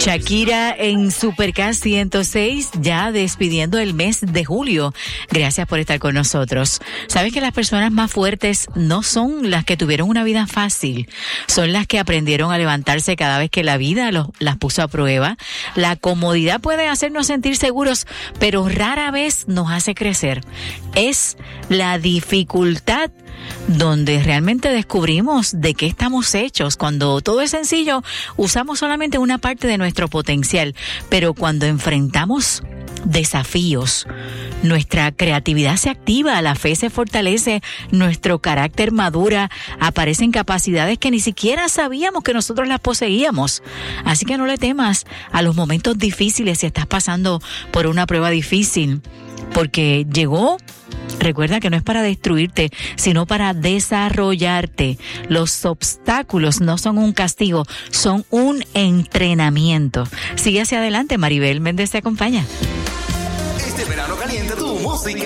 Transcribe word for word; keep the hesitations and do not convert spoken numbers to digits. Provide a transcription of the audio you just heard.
Shakira en Supercast ciento seis, ya despidiendo el mes de julio. Gracias por estar con nosotros. ¿Sabes que las personas más fuertes no son las que tuvieron una vida fácil? Son las que aprendieron a levantarse cada vez que la vida los, las puso a prueba. La comodidad puede hacernos sentir seguros, pero rara vez nos hace crecer. Es la dificultad donde realmente descubrimos de qué estamos hechos. Cuando todo es sencillo, usamos solamente una parte de nuestro potencial, pero cuando enfrentamos desafíos, nuestra creatividad se activa, la fe se fortalece, nuestro carácter madura, aparecen capacidades que ni siquiera sabíamos que nosotros las poseíamos. Así que no le temas a los momentos difíciles si estás pasando por una prueba difícil, porque llegó. Recuerda que no es para destruirte, sino para desarrollarte. Los obstáculos no son un castigo, son un entrenamiento. Sigue hacia adelante, Maribel Méndez te acompaña. Este verano calienta tu música